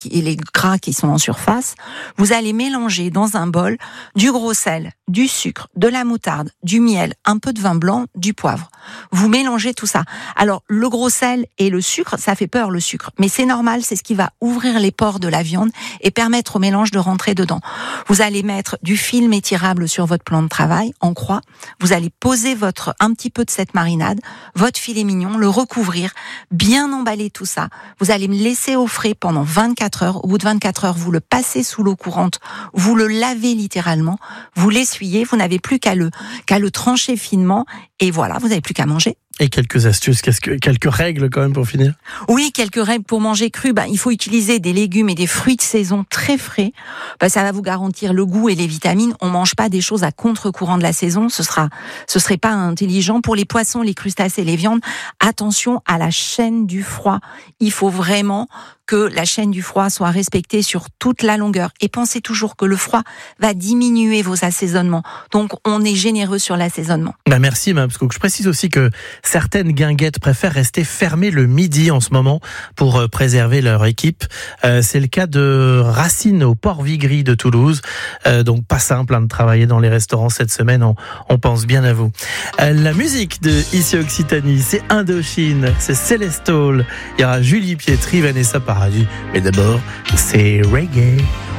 et les gras qui sont en surface. Vous allez mélanger dans un bol du gros sel, du sucre, de la moutarde, du miel, un peu de vin blanc, du poivre. Vous mélangez tout ça. Alors, le gros sel et le sucre, ça fait peur, le sucre. Mais c'est normal, c'est ce qui va ouvrir les pores de la viande et permettre au mélange de rentrer dedans. Vous allez mettre du film étirable sur votre plan de travail, en croix. Vous allez poser un petit peu de cette marinade, votre filet mignon, le recouvrir, bien emballer tout ça. Vous allez me laisser au frais pendant 24 heures. Au bout de 24 heures, vous le passez sous l'eau courante, vous le lavez littéralement, vous l'essuyez, vous n'avez plus qu'à le trancher finement et voilà, vous n'avez plus qu'à manger. Et quelques astuces, quelques règles quand même pour finir? Oui, quelques règles pour manger cru. Il faut utiliser des légumes et des fruits de saison très frais. Ça va vous garantir le goût et les vitamines. On mange pas des choses à contre-courant de la saison. Ce serait pas intelligent. Pour les poissons, les crustacés, les viandes, attention à la chaîne du froid. Il faut vraiment que la chaîne du froid soit respectée sur toute la longueur. Et pensez toujours que le froid va diminuer vos assaisonnements. Donc, on est généreux sur l'assaisonnement. Merci, Mme Skoog. Je précise aussi que certaines guinguettes préfèrent rester fermées le midi en ce moment pour préserver leur équipe. C'est le cas de Racine au Port Vigry de Toulouse. Donc, pas simple de travailler dans les restaurants cette semaine. On pense bien à vous. La musique de Ici Occitanie, c'est Indochine, c'est Célestol. Il y aura Julie Pietri, Vanessa Paradis. Mais d'abord, c'est reggae.